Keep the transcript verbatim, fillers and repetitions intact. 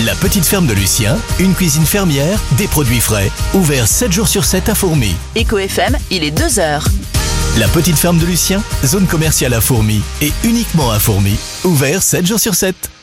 La petite ferme de Lucien, une cuisine fermière, des produits frais. Ouvert sept jours sur sept à Fourmi. Éco F M, il est deux heures. La petite ferme de Lucien, zone commerciale à Fourmi et uniquement à Fourmi. Ouvert sept jours sur sept.